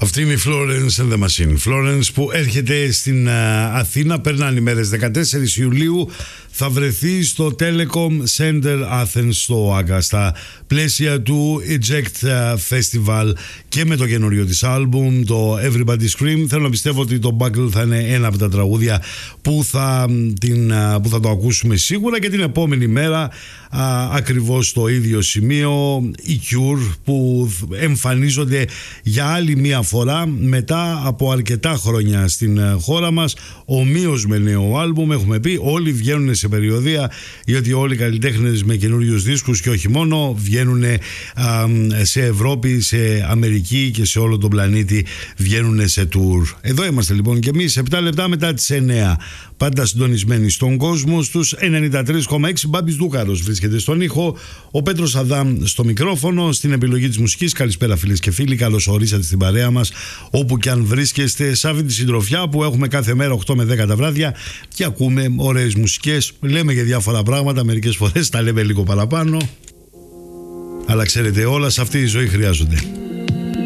Αυτή είναι η Florence and the Machine. Florence που έρχεται στην Αθήνα, περνάνε οι μέρες. 14 Ιουλίου θα βρεθεί στο Telecom Center Athens στο Άγκα, στα πλαίσια του Eject Festival και με το καινούριο της άλμπουμ, το Everybody Scream. Θέλω να πιστεύω ότι το Buckle θα είναι ένα από τα τραγούδια που θα το ακούσουμε σίγουρα, και την επόμενη μέρα ακριβώς στο ίδιο σημείο οι Cure, που εμφανίζονται για άλλη μία φορά μετά από αρκετά χρόνια στην χώρα μας, ομοίως με νέο άλμπουμ. Έχουμε πει, όλοι βγαίνουν σε περιοδεία, γιατί όλοι οι καλλιτέχνες με καινούριους δίσκους και όχι μόνο βγαίνουν σε Ευρώπη, σε Αμερική και σε όλο τον πλανήτη, βγαίνουν σε tour. Εδώ είμαστε λοιπόν και εμείς 7 λεπτά μετά τις 9, πάντα συντονισμένοι στον κόσμο στους 93,6. Μπάμπης Δούκαρος βρίσκεται στον ήχο, ο Πέτρος Αδάμ στο μικρόφωνο, στην επιλογή της μουσικής. Καλησπέρα φίλες και φίλοι, καλώς ορίσατε στην παρέα μας όπου και αν βρίσκεστε, σε αυτή τη συντροφιά που έχουμε κάθε μέρα 8 με 10 τα βράδια και ακούμε ωραίες μουσικές, λέμε για διάφορα πράγματα, μερικές φορές τα λέμε λίγο παραπάνω, αλλά ξέρετε, όλα σε αυτή τη ζωή χρειάζονται.